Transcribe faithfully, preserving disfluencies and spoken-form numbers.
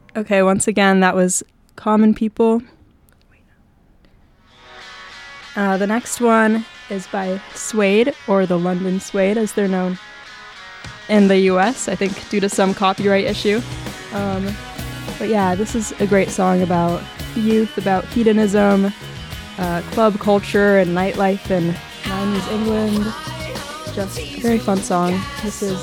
Okay, once again, that was Common People. Uh, the next one is by Suede, or the London Suede, as they're known in the U S, I think due to some copyright issue. Um, but yeah, this is a great song about youth, about hedonism, uh, club culture, and nightlife in nineties England. Just a very fun song. This is